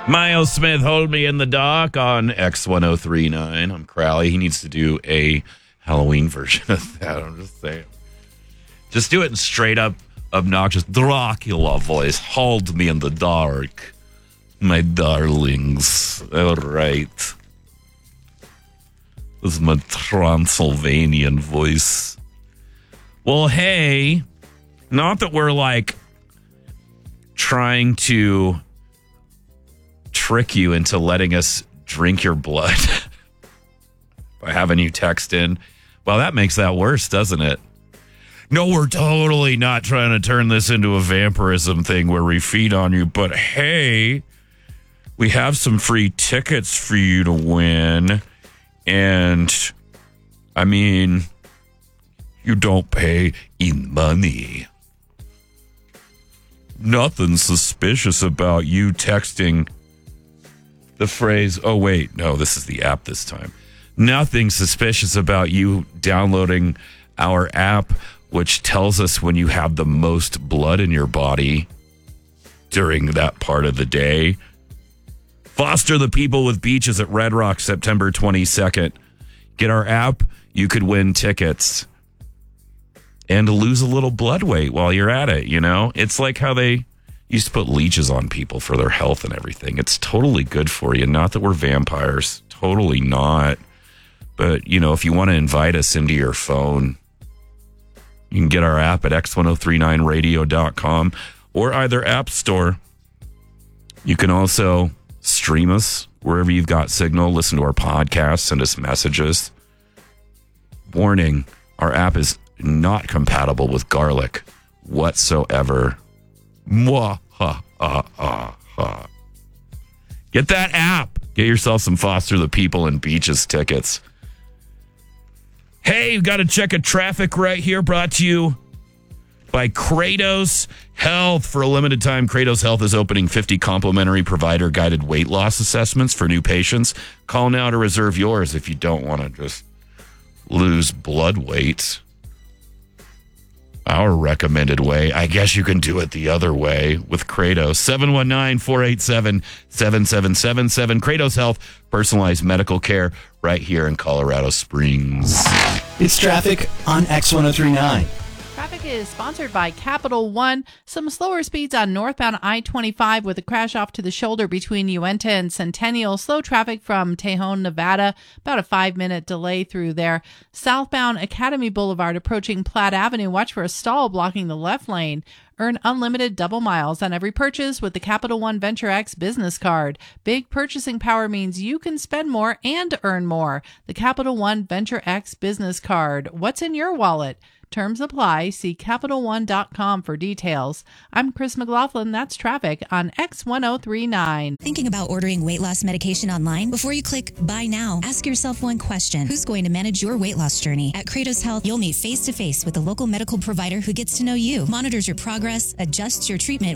Miles Smith, Hold Me in the Dark on X1039. I'm Crowley. He needs to do a Halloween version of that. I'm just saying. Just do it in straight up, obnoxious Dracula voice. Hold me in the dark, my darlings. All right. This is my Transylvanian voice. Well, hey, not that we're like trying to trick you into letting us drink your blood by having you text in. Well, that makes that worse, doesn't it? No, we're totally not trying to turn this into a vampirism thing where we feed on you. But hey, we have some free tickets for you to win. And I mean, you don't pay in money. Nothing suspicious about you texting the phrase, oh, wait, no, this is the app this time. Nothing suspicious about you downloading our app, which tells us when you have the most blood in your body during that part of the day. Foster the People with Beaches at Red Rock, September 22nd. Get our app. You could win tickets and lose a little blood weight while you're at it, you know? It's like how they used to put leeches on people for their health and everything. It's totally good for you. Not that we're vampires. Totally not. But, you know, if you want to invite us into your phone, you can get our app at x1039radio.com or either App Store. You can also stream us wherever you've got signal. Listen to our podcast. Send us messages. Warning, our app is not compatible with garlic whatsoever. Mwah, ha, ha, ha, ha. Get that app. Get yourself some Foster the People and Beaches tickets. Hey, you got to check a traffic right here, brought to you by Kratos Health. For a limited time, Kratos Health is opening 50 complimentary provider-guided weight loss assessments for new patients. Call now to reserve yours if you don't want to just lose blood weight. Our recommended way. I guess you can do it the other way with Kratos. 719-487-7777. Kratos Health, personalized medical care right here in Colorado Springs. It's traffic on X1039. Traffic is sponsored by Capital One. Some slower speeds on northbound I-25 with a crash off to the shoulder between Uinta and Centennial. Slow traffic from Tejon, Nevada. About a 5-minute delay through there. Southbound Academy Boulevard approaching Platte Avenue. Watch for a stall blocking the left lane. Earn unlimited double miles on every purchase with the Capital One Venture X business card. Big purchasing power means you can spend more and earn more. The Capital One Venture X business card. What's in your wallet? Terms apply. See CapitalOne.com for details. I'm Chris McLaughlin. That's traffic on X1039. Thinking about ordering weight loss medication online? Before you click buy now, ask yourself one question. Who's going to manage your weight loss journey? At Kratos Health, you'll meet face-to-face with a local medical provider who gets to know you, monitors your progress, adjusts your treatment